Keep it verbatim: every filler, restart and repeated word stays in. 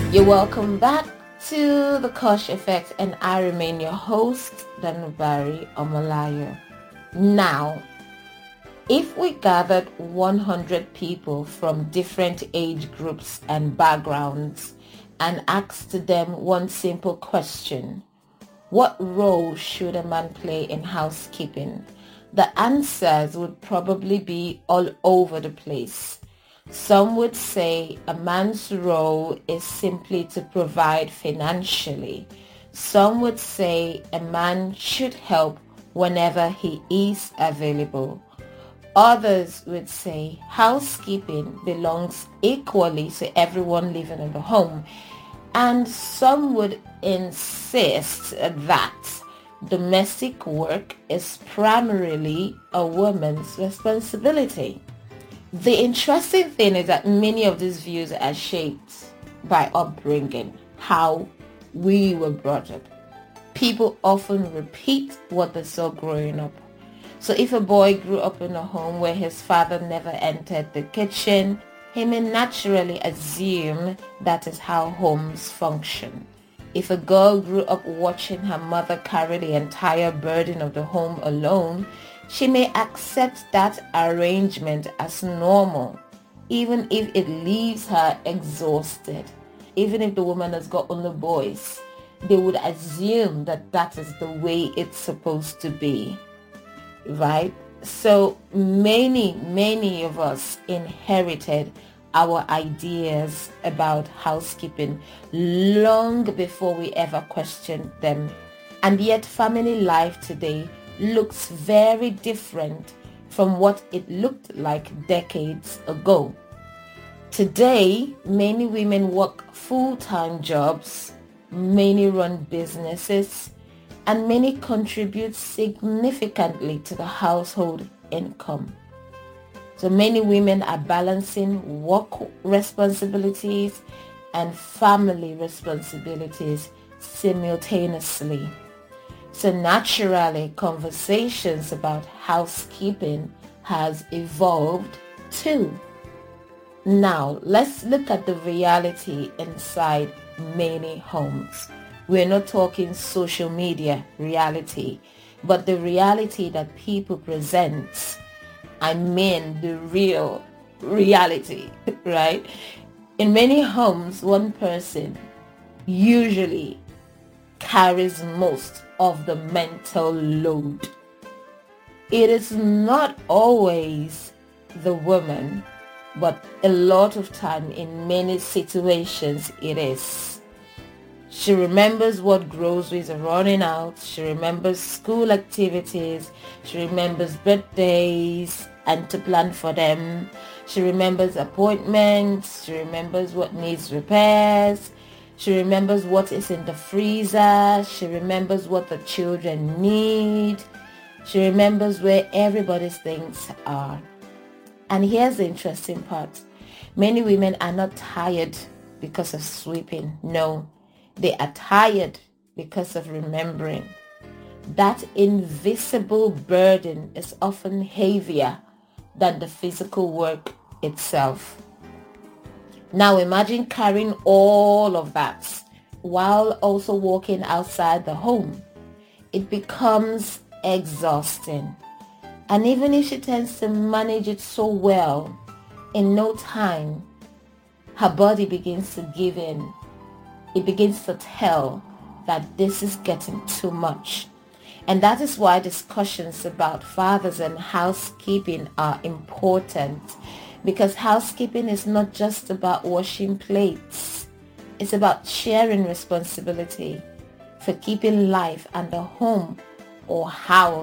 You're welcome back to the Kosh Effect, and I remain your host, Danubari Omalayo. Now, if we gathered one hundred people from different age groups and backgrounds and asked them one simple question, what role should a man play in housekeeping? The answers would probably be all over the place. Some would say a man's role is simply to provide financially. Some would say a man should help whenever he is available. Others would say housekeeping belongs equally to everyone living in the home. And some would insist that domestic work is primarily a woman's responsibility. The interesting thing is that many of these views are shaped by upbringing, how we were brought up. People often repeat what they saw growing up. So if a boy grew up in a home where his father never entered the kitchen, he may naturally assume that is how homes function. If a girl grew up watching her mother carry the entire burden of the home alone, she may accept that arrangement as normal, even if it leaves her exhausted. Even if the woman has got only boys, they would assume that that is the way it's supposed to be, right? So many, many of us inherited our ideas about housekeeping long before we ever questioned them. And yet family life today looks very different from what it looked like decades ago. Today, many women work full-time jobs, many run businesses, and many contribute significantly to the household income. So many women are balancing work responsibilities and family responsibilities simultaneously. So naturally, conversations about housekeeping has evolved too. Now, let's look at the reality inside many homes. We're not talking social media reality, but the reality that people present. I mean the real reality, right? In many homes, one person usually carries most of the mental load. It is not always the woman, but a lot of time in many situations it is. She remembers what groceries are running out. She remembers school activities. She remembers birthdays and to plan for them. She remembers appointments. She remembers what needs repairs. She remembers what is in the freezer. She remembers what the children need. She remembers where everybody's things are. And here's the interesting part. Many women are not tired because of sweeping. No. They are tired because of remembering. That invisible burden is often heavier than the physical work itself. Now imagine carrying all of that while also walking outside the home. It becomes exhausting. And even if she tends to manage it so well, in no time, her body begins to give in. It begins to tell that this is getting too much. And that is why discussions about fathers and housekeeping are important, because housekeeping is not just about washing plates. It's about sharing responsibility for keeping life and the home or house